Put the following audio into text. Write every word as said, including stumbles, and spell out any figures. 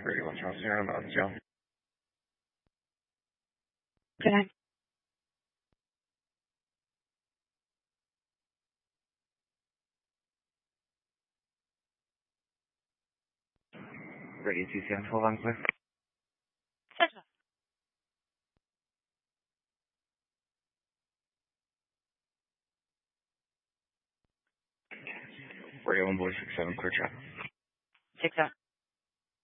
Radio one Charles Sierra, Mountain Joe. Okay. Radio two seven, hold on, clear. Radio one Boy six seven, clear traffic. Six up.